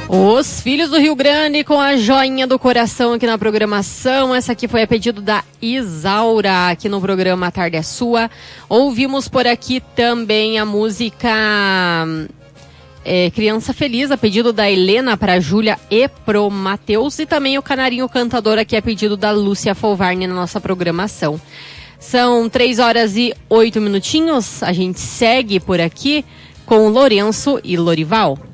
Os Filhos do Rio Grande com a joinha do coração aqui na programação. Essa aqui foi a pedido da Isaura aqui no programa A Tarde é Sua. Ouvimos por aqui também a música Criança Feliz, a pedido da Helena para Júlia e pro Matheus. E também o Canarinho Cantador aqui a pedido da Lúcia Folvarni na nossa programação. São 3h08. A gente segue por aqui com o Lourenço e Lorival.